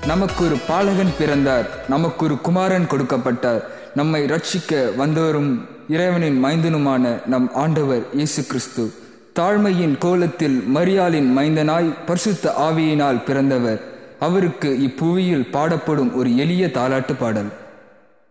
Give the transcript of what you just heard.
நமக்கு ஒரு பாலகன் பிறந்தார், நமக்கு ஒரு குமாரன் கொடுக்கப்பட்டார். நம்மை ரட்சிக்க வந்தவரும் இறைவனின் மைந்தனுமான நம் ஆண்டவர் இயேசு கிறிஸ்து தாழ்மையின் கோலத்தில் மரியாளின் மைந்தனாய் பரிசுத்த ஆவியினால் பிறந்தவர். அவருக்கு இப்புவியில் பாடப்படும் ஒரு எளிய தாலாட்டு பாடல்.